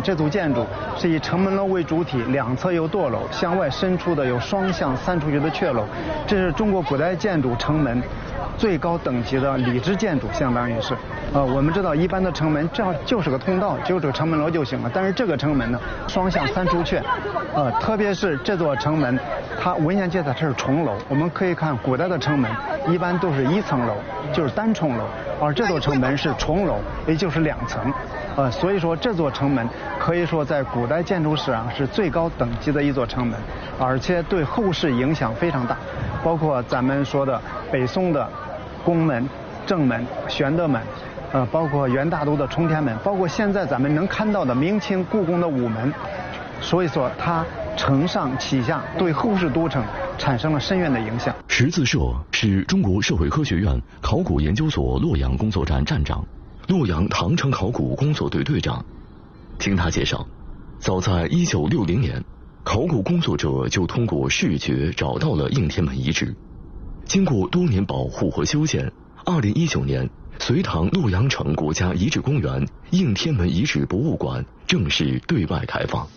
这组建筑是以城门楼为主体，两侧有垛楼，向外伸出的有双向3出去的阙楼。这是中国古代建筑城门最高等级的礼制建筑，相当于是。我们知道一般的城门这样就是个通道，就是个城门楼就行了。但是这个城门呢，双向3出阙，特别是这座城门，它文献记载它是重楼。我们可以看古代的城门一般都是1层楼，就是单重楼，而这座城门是重楼，也就是2层。所以说这座城门可以说在古代建筑史上是最高等级的一座城门，而且对后世影响非常大，包括咱们说的北宋的宫门、正门、玄德门，包括元大都的冲天门，包括现在咱们能看到的明清故宫的午门。所以说它承上启下，对后世都城产生了深远的影响。 石自社是中国社会科学院考古研究所洛阳工作站站长，洛阳唐城考古工作队队长。听他介绍，早在1960年，考古工作者就通过视觉找到了应天门遗址。经过多年保护和修建，2019年，隋唐洛阳城国家遗址公园应天门遗址博物馆正式对外开放。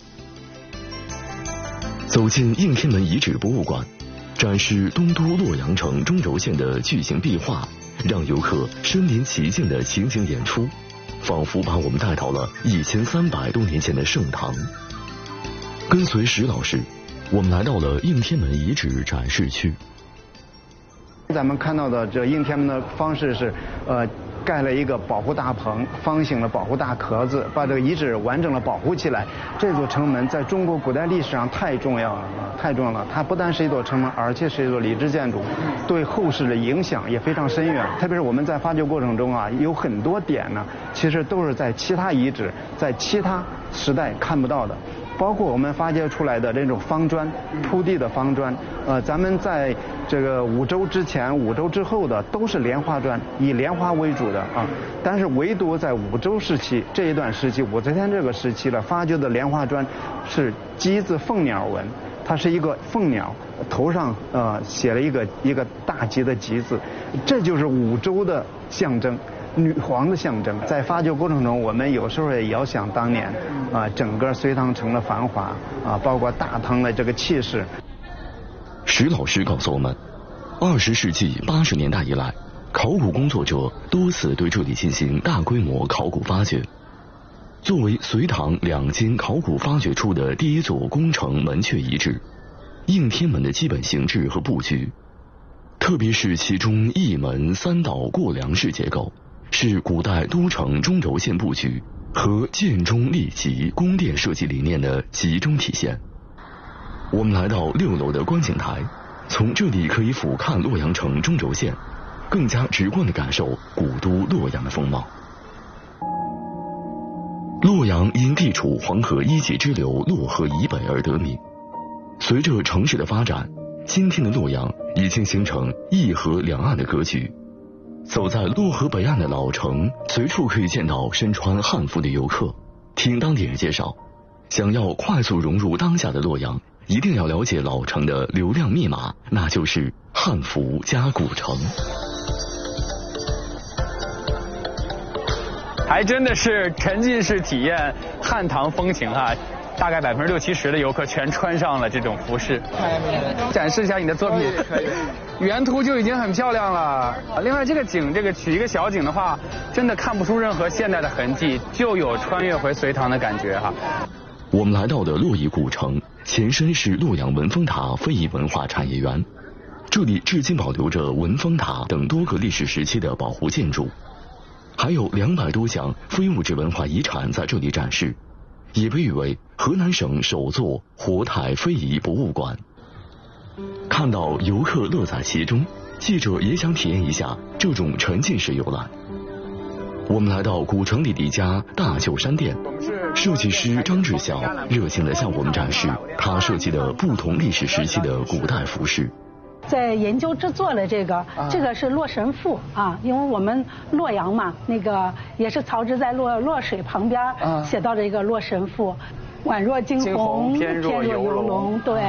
走进应天门遗址博物馆，展示东都洛阳城中轴线的巨型壁画，让游客身临其境的情景演出，仿佛把我们带到了1300多年前的盛唐。跟随石老师，我们来到了应天门遗址展示区。 咱们看到的这应天门的方式是，盖了一个保护大棚，方形的保护大壳子，把这个遗址完整的保护起来。这座城门在中国古代历史上太重要了，太重要了。它不但是一座城门，而且是一座礼制建筑，对后世的影响也非常深远。特别是我们在发掘过程中啊，有很多点呢，其实都是在其他遗址、在其他时代看不到的。包括我们发掘出来的这种方砖，铺地的方砖，咱们在这个五周之前、五周之后的都是莲花砖，以莲花为主的啊。但是唯独在五周时期这一段时期，武则天这个时期了，发掘的莲花砖是鸡字凤鸟纹，它是一个凤鸟，头上写了一个大吉的吉字，这就是五周的象征。女皇的象征，在发掘过程中，我们有时候也遥想当年，整个隋唐城的繁华，包括大唐的这个气势。 石老师告诉我们，20世纪80年代以来，考古工作者多次对这里进行大规模考古发掘。作为隋唐2京考古发掘出的第一座宫城门阙遗址，应天门的基本形制和布局，特别是其中一门3道过梁式结构，是古代都城中轴线布局和建中立级宫殿设计理念的集中体现。我们来到6楼的观景台，从这里可以俯瞰洛阳城中轴线，更加直观地感受古都洛阳的风貌。洛阳因地处黄河1级支流洛河以北而得名。随着城市的发展，今天的洛阳已经形成一河两岸的格局。走在洛河北岸的老城，随处可以见到身穿汉服的游客。听当地人介绍，想要快速融入当下的洛阳，一定要了解老城的流量密码，那就是汉服加古城。 还真的是沉浸式体验汉唐风情哈。大概60-70%的游客全穿上了这种服饰。展示一下你的作品。可以。原图就已经很漂亮了。另外这个景，取一个小景的话，真的看不出任何现代的痕迹，就有穿越回隋唐的感觉哈。 我们来到的洛邑古城，前身是洛阳文峰塔非遗文化产业园，这里至今保留着文峰塔等多个历史时期的保护建筑，还有200多项非物质文化遗产在这里展示。也被誉为河南省首座活态非遗博物馆。看到游客乐在其中，记者也想体验一下这种沉浸式游览。我们来到古城里的一家大旧山店，设计师张志晓热情地向我们展示他设计的不同历史时期的古代服饰。 在研究制作了这个是洛神赋啊，因为我们洛阳嘛，那个也是曹植在洛水旁边写到这个洛神赋，宛若惊鸿，翩若游龙，对。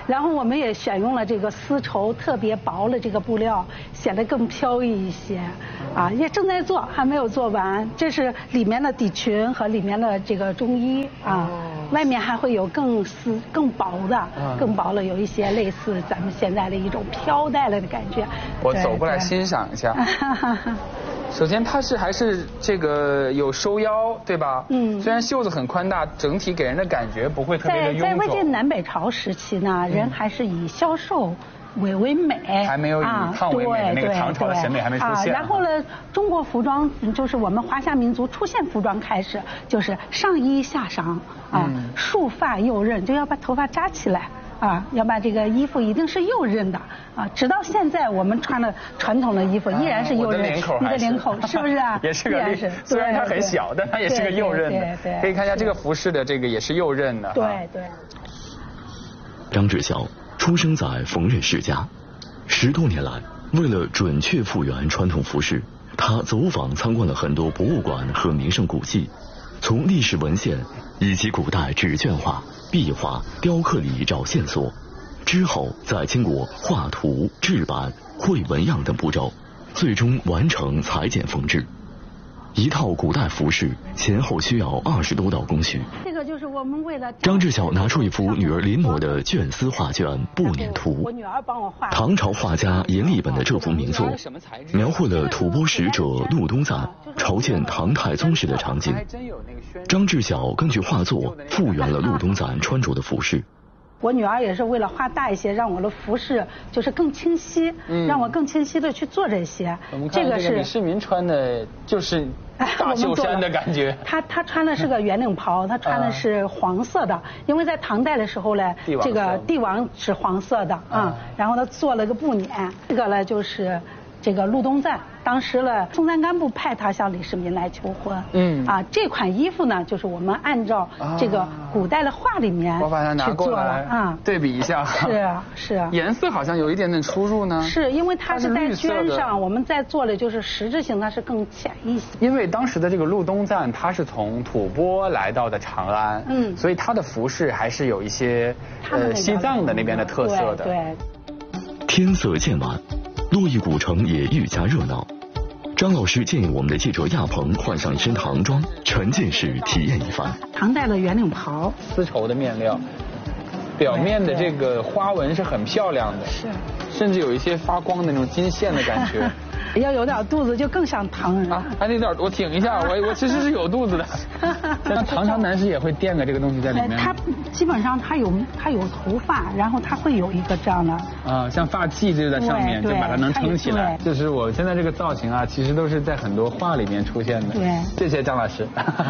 然后我们也选用了这个丝绸特别薄的这个布料，显得更飘逸一些。啊，也正在做，还没有做完。这是里面的底裙和里面的这个中衣啊，外面还会有更薄的，有一些类似咱们现在的一种飘带了的感觉。 我走过来欣赏一下。首先它还是这个有收腰，对吧？虽然袖子很宽大，整体给人的感觉不会特别的臃肿。 在魏晋南北朝时期呢，人还是以消瘦为美， 还没有以胖为美的那个唐朝的审美还没出现。 然后呢，中国服装就是我们华夏民族出现服装开始，就是上衣下裳啊，束发右衽，就要把头发扎起来。要把这个衣服一定是右衽的啊！直到现在我们穿的传统的衣服依然是右衽，你的领口是不是啊？ 也是个领，虽然它很小，但它也是个右衽的。可以看一下这个服饰的这个也是右衽的。 对。 张志晓出生在缝纫世家，10多年来，为了准确复原传统服饰，他走访参观了很多博物馆和名胜古迹，从历史文献以及古代纸卷画、壁画、雕刻里找线索，之后再经过画图、制版、绘纹样等步骤，最终完成裁剪缝制。一套古代服饰前后需要20多道工序。 这个就是我们为了张志晓拿出一幅女儿临摹的绢丝画卷步辇图。 我女儿帮我画。 唐朝画家阎立本的这幅名作，描绘了吐蕃使者陆东赞朝见唐太宗时的场景。张志晓根据画作复原了陆东赞穿着的服饰。 我女儿也是为了画大一些，让我的服饰就是更清晰，让我更清晰的去做这些。 这个是李世民穿的，就是大袖衫的感觉。 他穿的是个圆领袍，他穿的是黄色的，因为在唐代的时候呢，这个帝王是黄色的啊，然后他做了个布辇，这个呢就是这个陆东赞。当时呢，中山干部派他向李世民来求婚。这款衣服呢，就是我们按照这个古代的画里面我把它拿过来对比一下。 是啊。 颜色好像有一点点出入呢。 是因为它是在绢上，我们在做的就是实质性，它是更浅一些。 因为当时的这个陆东赞他是从吐蕃来到的长安，所以他的服饰还是有一些西藏的那边的特色的。 对。 天色渐晚，洛邑古城也愈加热闹。张老师建议我们的记者亚鹏换上一身唐装，沉浸式体验一番。 唐代的圆领袍， 丝绸的面料，表面的这个花纹是很漂亮的， 是， 甚至有一些发光的那种金线的感觉。 要有点肚子就更像唐人啊！还得点，我挺一下，我其实是有肚子的。那唐朝男士也会垫个这个东西在里面。 他基本上他有头发，然后他会有一个这样的像发髻就在上面，就把它能撑起来。就是我现在这个造型啊，其实都是在很多画里面出现的。 对， 谢谢张老师。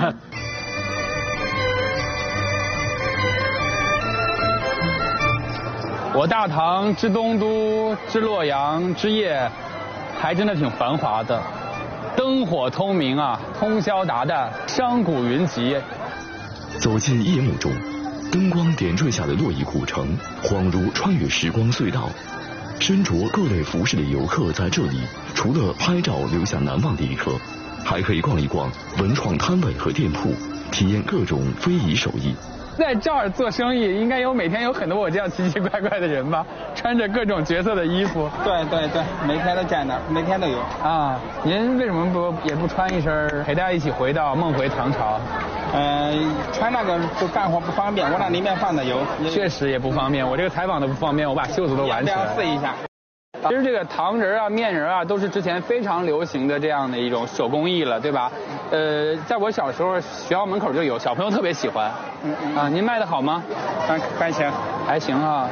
我大唐之东都之洛阳之夜，还真的挺繁华的，灯火通明啊，通宵达旦，商贾云集。 走进夜幕中，灯光点缀下的洛邑古城，恍如穿越时光隧道。身着各类服饰的游客在这里，除了拍照留下难忘的一刻，还可以逛一逛文创摊位和店铺，体验各种非遗手艺。 在这儿做生意，应该每天有很多我这样奇奇怪怪的人吧，穿着各种角色的衣服。 对，每天都见的，每天都有。 您为什么也不穿一身陪大家一起回到梦回唐朝？ 穿那个就干活不方便，我那里面放的油。 确实也不方便，我这个采访都不方便，我把袖子都挽起来。 要试一下。 其实这个糖人啊、面人啊，都是之前非常流行的这样的一种手工艺了，对吧？在我小时候，学校门口就有，小朋友特别喜欢。您卖的好吗？ 还行， 还行啊。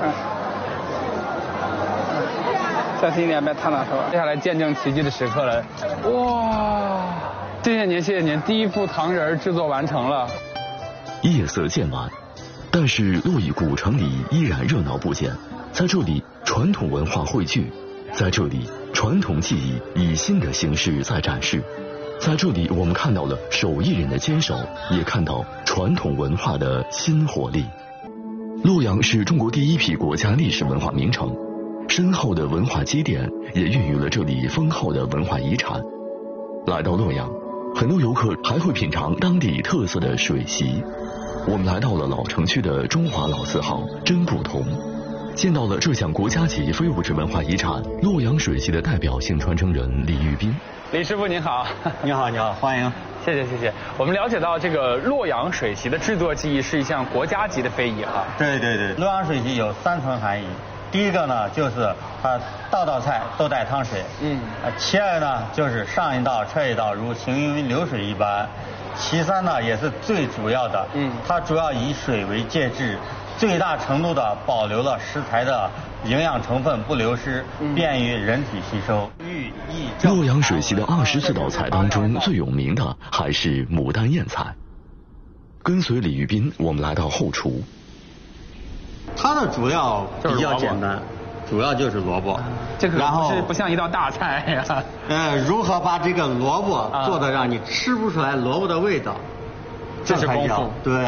再轻点，别烫到手。 接下来见证奇迹的时刻了，哇！谢谢您，第一幅糖人制作完成了。 夜色渐晚，但是洛邑古城里依然热闹不减。在这里，传统文化汇聚；在这里，传统技艺以新的形式在展示。在这里，我们看到了手艺人的坚守，也看到传统文化的新活力。洛阳是中国第一批国家历史文化名城，深厚的文化积淀也孕育了这里丰厚的文化遗产。来到洛阳，很多游客还会品尝当地特色的水席。我们来到了老城区的中华老字号真不同。 见到了这项国家级非物质文化遗产洛阳水席的代表性传承人李玉斌。 李师傅您好。 你好，你好，欢迎。 谢谢谢谢。我们了解到这个洛阳水席的制作技艺是一项国家级的非遗哈。 对对对，洛阳水席有3层含义。第一个呢，就是它道道菜都带汤水。其二呢，就是上一道撤一道，如行云流水一般。其三呢，也是最主要的。它主要以水为介质，最大程度的保留了食材的营养成分不流失，便于人体吸收。 洛阳水席的24道菜当中，最有名的还是牡丹燕菜。跟随李玉斌，我们来到后厨。 它的主要比较简单，主要就是萝卜。 这个不像一道大菜呀。 如何把这个萝卜做的让你吃不出来萝卜的味道， 这是功夫。 对。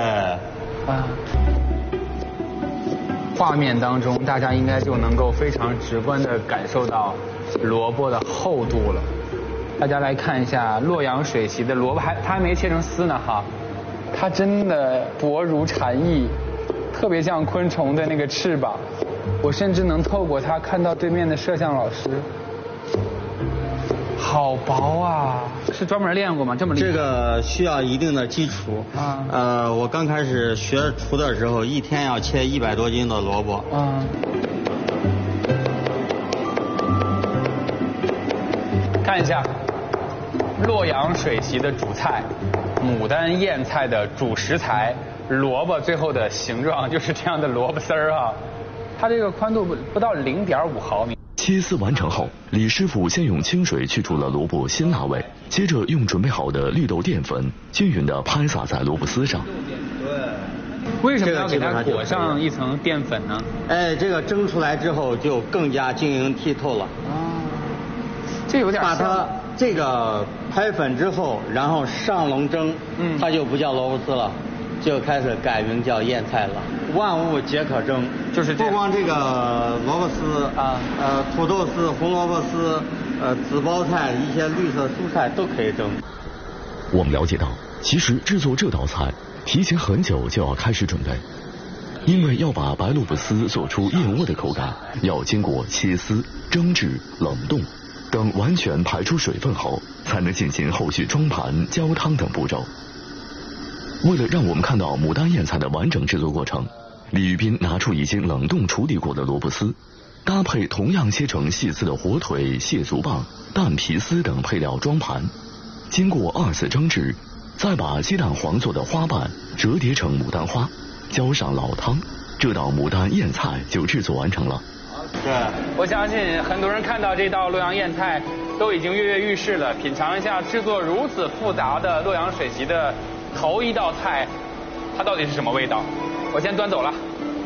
画面当中，大家应该就能够非常直观地感受到萝卜的厚度了。大家来看一下洛阳水席的萝卜，它还没切成丝呢哈，它真的薄如蝉翼，特别像昆虫的那个翅膀。我甚至能透过它看到对面的摄像老师。好薄啊！是专门练过吗？这么厉害？ 这个需要一定的基础啊。我刚开始学厨的时候，一天要切100多斤的萝卜。 看一下洛阳水席的主菜牡丹燕菜的主食材萝卜，最后的形状就是这样的萝卜丝儿啊。它这个宽度不到0.5毫米。 切丝完成后，李师傅先用清水去除了萝卜辛辣味，接着用准备好的绿豆淀粉均匀地拍撒在萝卜丝上。 为什么要给它裹上一层淀粉呢？ 这个蒸出来之后就更加晶莹剔透了。 这有点像。 把它这个拍粉之后，然后上笼蒸，它就不叫萝卜丝了，就开始改名叫燕菜了。万物皆可蒸， 就是不光这个萝卜丝土豆丝、红萝卜丝、紫包菜、一些绿色蔬菜都可以蒸。 我们了解到，其实制作这道菜提前很久就要开始准备，因为要把白萝卜丝做出燕窝的口感，要经过切丝、蒸制、冷冻等完全排出水分后，才能进行后续装盘、浇汤等步骤。为了让我们看到牡丹燕菜的完整制作过程，李玉斌拿出已经冷冻处理过的萝卜丝，搭配同样切成细丝的火腿、蟹足棒、蛋皮丝等配料装盘，经过2次蒸制，再把鸡蛋黄做的花瓣折叠成牡丹花，浇上老汤，这道牡丹燕菜就制作完成了。 对， 我相信很多人看到这道洛阳燕菜都已经跃跃欲试了，品尝一下制作如此复杂的洛阳水席的头一道菜，它到底是什么味道？我先端走了。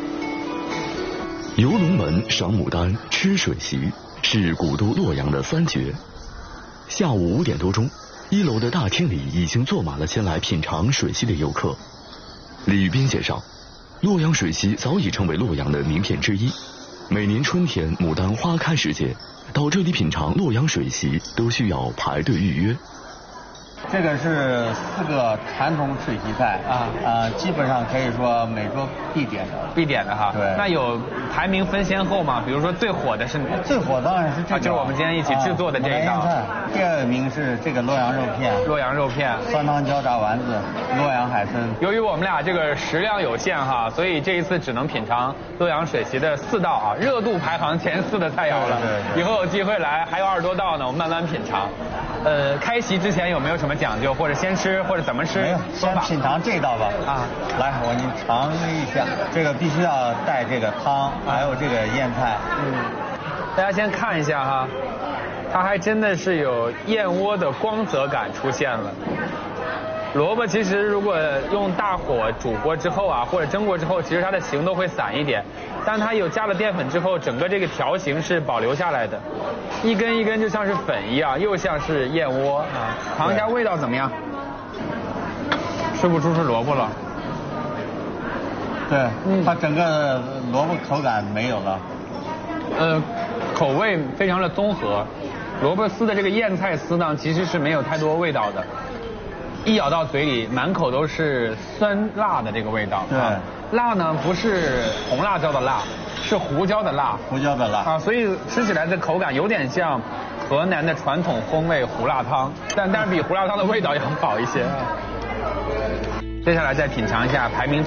游龙门、赏牡丹、吃水席是古都洛阳的3绝。下午5点多钟，1楼的大厅里已经坐满了前来品尝水席的游客。李玉斌介绍，洛阳水席早已成为洛阳的名片之一。每年春天牡丹花开时节，到这里品尝洛阳水席都需要排队预约。 这个是4个传统水席菜基本上可以说每桌必点的哈。对。那有排名分先后吗？比如说最火的是哪？ 最火当然是这个， 就是我们今天一起制作的这一道。 第2名是这个洛阳肉片，酸汤椒炸丸子，洛阳海参。 由于我们俩这个食量有限哈，所以这一次只能品尝洛阳水席的4道啊，热度排行前4的菜肴了。对。以后有机会来，还有20多道呢，我们慢慢品尝。开席之前有没有什么讲究，或者先吃或者怎么吃？没有， 先品尝这道吧。来，我给你尝一下，这个必须要带这个汤，还有这个燕菜。 大家先看一下哈，它还真的是有燕窝的光泽感出现了。萝卜其实如果用大火煮过之后或者蒸过之后，其实它的形都会散一点，但它有加了淀粉之后，整个这个条形是保留下来的，一根一根就像是粉一样，又像是燕窝尝一下味道怎么样？吃不出是萝卜了。 对，它整个萝卜口感没有了。 口味非常的综合，萝卜丝的这个燕菜丝呢，其实是没有太多味道的。一咬到嘴里，满口都是酸辣的这个味道。对，辣呢不是红辣椒的辣， 是胡椒的辣。 胡椒的辣啊，所以吃起来的口感有点像河南的传统风味胡辣汤，但是比胡辣汤的味道要好一些。接下来再品尝一下排名